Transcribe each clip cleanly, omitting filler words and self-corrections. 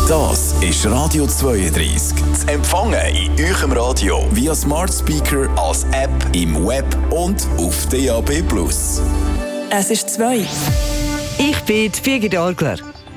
Das ist Radio 32. Zu empfangen in eurem Radio via Smart Speaker, als App, im Web und auf DAB+. Es ist 2. Ich bin Birgit Orgler.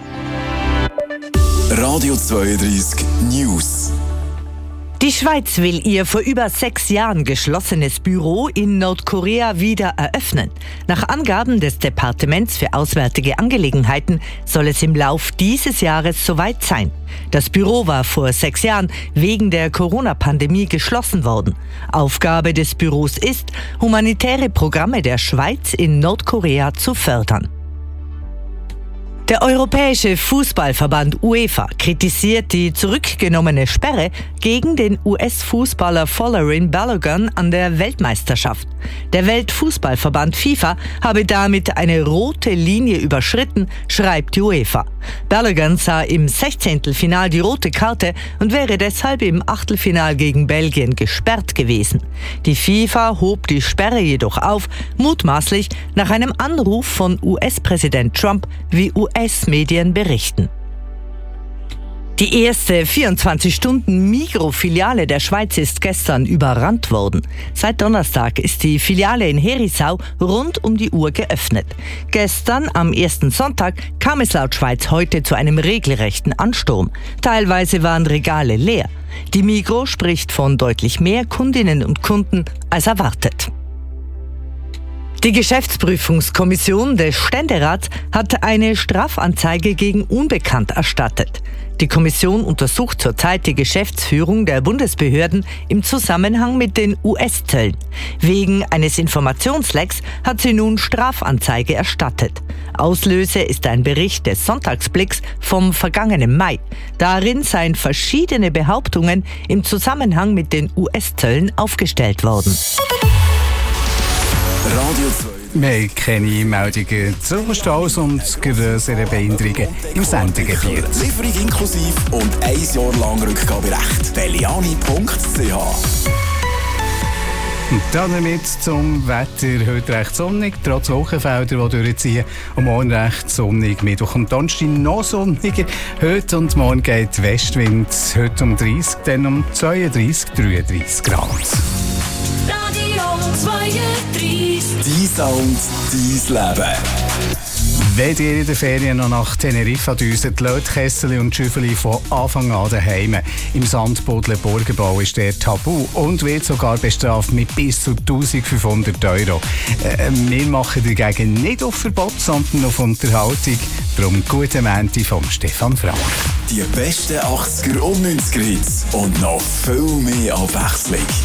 Radio 32 News. Die Schweiz will ihr vor über 6 Jahren geschlossenes Büro in Nordkorea wieder eröffnen. Nach Angaben des Departements für Auswärtige Angelegenheiten soll es im Lauf dieses Jahres soweit sein. Das Büro war vor 6 Jahren wegen der Corona-Pandemie geschlossen worden. Aufgabe des Büros ist, humanitäre Programme der Schweiz in Nordkorea zu fördern. Der Europäische Fußballverband UEFA kritisiert die zurückgenommene Sperre gegen den US-Fußballer Folarin Balogun an der Weltmeisterschaft. Der Weltfußballverband FIFA habe damit eine rote Linie überschritten, schreibt die UEFA. Balogun sah im 16. Final die rote Karte und wäre deshalb im Achtelfinal gegen Belgien gesperrt gewesen. Die FIFA hob die Sperre jedoch auf, mutmaßlich nach einem Anruf von US-Präsident Trump, wie US-Medien berichten. Die erste 24-Stunden-Migros-Filiale der Schweiz ist gestern überrannt worden. Seit Donnerstag ist die Filiale in Herisau rund um die Uhr geöffnet. Gestern, am ersten Sonntag, kam es laut Schweiz heute zu einem regelrechten Ansturm. Teilweise waren Regale leer. Die Migros spricht von deutlich mehr Kundinnen und Kunden als erwartet. Die Geschäftsprüfungskommission des Ständerats hat eine Strafanzeige gegen Unbekannt erstattet. Die Kommission untersucht zurzeit die Geschäftsführung der Bundesbehörden im Zusammenhang mit den US-Zöllen. Wegen eines Informationslecks hat sie nun Strafanzeige erstattet. Auslöser ist ein Bericht des Sonntagsblicks vom vergangenen Mai. Darin seien verschiedene Behauptungen im Zusammenhang mit den US-Zöllen aufgestellt worden. Radio 2. Wir haben keine Meldungen zu Staus und grössere Behinderungen im Sendegebiet. Lieferung inklusiv und 1 Jahr lang Rückgaberecht. Deliani.ch. Und damit zum Wetter. Heute recht sonnig, trotz Wolkenfelder, die durchziehen. Und morgen recht sonnig. Mittwoch und Donnerstag noch sonniger. Heute und morgen geht Westwind. Heute um 30, dann um 32, 33 Grad. Radio 32. Dein Sound, dein Leben. Wenn ihr in den Ferien noch nach Teneriffa düset, lasst Kessel und Schüffeli von Anfang an daheim. Im Sandbodler Burgenbau ist der tabu und wird sogar bestraft mit bis zu 1500 €. Wir machen dagegen nicht auf Verbot, sondern auf Unterhaltung. Darum gute Menti von Stefan Frank. Die besten 80er und 90er Hits und noch viel mehr Abwechslung.